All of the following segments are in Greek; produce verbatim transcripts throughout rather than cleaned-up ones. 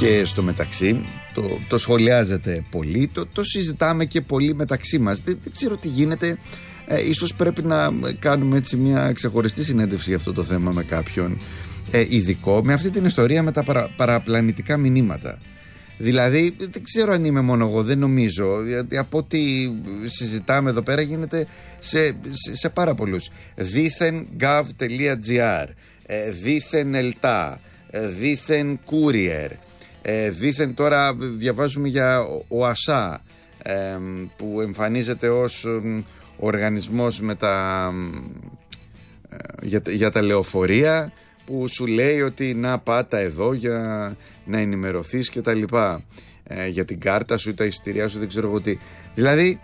Και στο μεταξύ το, το σχολιάζετε πολύ, το, το συζητάμε και πολύ μεταξύ μας. Δεν, δεν ξέρω τι γίνεται. ε, Ίσως πρέπει να κάνουμε έτσι μια ξεχωριστή συνέντευξη για αυτό το θέμα με κάποιον ε, ειδικό, με αυτή την ιστορία με τα παρα, παραπλανητικά μηνύματα. Δηλαδή δεν ξέρω αν είμαι μόνο εγώ, δεν νομίζω, γιατί από ό,τι συζητάμε εδώ πέρα γίνεται σε, σε, σε πάρα πολλούς. Δήθεν gov.gr, ε, δήθεν ελτά, ε, δήθεν courier, ε, δήθεν τώρα διαβάζουμε για ΟΑΣΑ, ε, που εμφανίζεται ως ε, οργανισμός με τα, ε, για, για τα λεωφορεία, που σου λέει ότι να πάτα εδώ για να ενημερωθείς και τα λοιπά, ε, για την κάρτα σου ή τα εισιτήριά σου, δεν ξέρω εγώ τι. Δηλαδή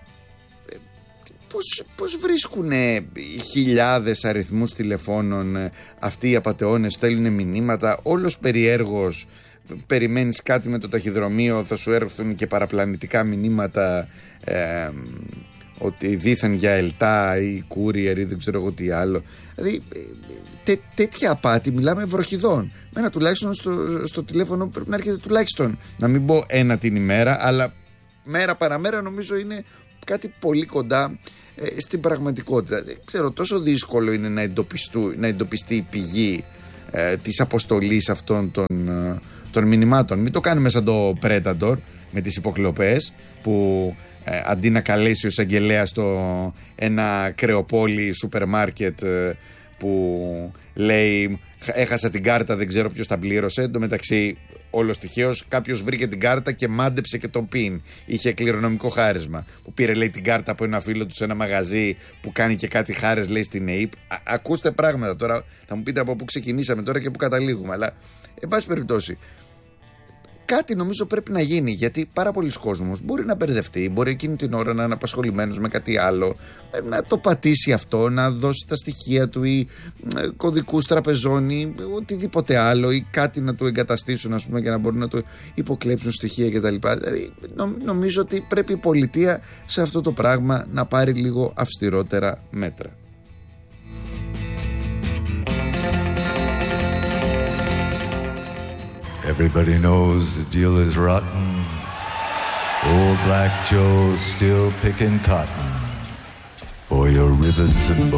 πώς, πώς βρίσκουν χιλιάδες αριθμούς τηλεφώνων ε, αυτοί οι απατεώνες, στέλνουν μηνύματα, όλος περιέργως περιμένεις κάτι με το ταχυδρομείο, θα σου έρθουν και παραπλανητικά μηνύματα, ε, ότι δήθεν για ελτά ή courier ή δεν ξέρω εγώ τι άλλο. Δηλαδή τέ, τέτοια απάτη μιλάμε βροχιδών. Μένα τουλάχιστον στο, στο τηλέφωνο πρέπει να έρχεται τουλάχιστον, να μην πω ένα την ημέρα, αλλά μέρα παραμέρα νομίζω είναι κάτι πολύ κοντά ε, στην πραγματικότητα. Δεν ξέρω, τόσο δύσκολο είναι να, να εντοπιστεί η πηγή ε, της αποστολής αυτών των, ε, των μηνυμάτων. Μην το κάνουμε σαν το Predator με τις υποκλοπές, που ε, αντί να καλέσει ο εισαγγελέας στο ένα κρεοπόλι σούπερ μάρκετ ε, που λέει έχασα την κάρτα, δεν ξέρω ποιος τα πλήρωσε. Εν τω μεταξύ, όλος τυχαίως κάποιος βρήκε την κάρτα και μάντεψε και το πιν. Είχε κληρονομικό χάρισμα. Που πήρε, λέει, την κάρτα από ένα φίλο του σε ένα μαγαζί που κάνει και κάτι χάρες, λέει, στην ΕΥΠ. Α, ακούστε πράγματα τώρα. Θα μου πείτε από πού ξεκινήσαμε τώρα και πού καταλήγουμε. Αλλά, εν πάση περιπτώσει, κάτι νομίζω πρέπει να γίνει, γιατί πάρα πολλοί κόσμος μπορεί να μπερδευτεί, μπορεί εκείνη την ώρα να είναι απασχολημένος με κάτι άλλο, να το πατήσει αυτό, να δώσει τα στοιχεία του ή κωδικούς τραπεζών ή οτιδήποτε άλλο, ή κάτι να του εγκαταστήσουν, ας πούμε, και να μπορούν να του υποκλέψουν στοιχεία κτλ. Δηλαδή, νομίζω ότι πρέπει η πολιτεία σε αυτό το πράγμα να πάρει λίγο αυστηρότερα μέτρα. Everybody knows the deal is rotten. Old Black Joe's still picking cotton for your ribbons and bows.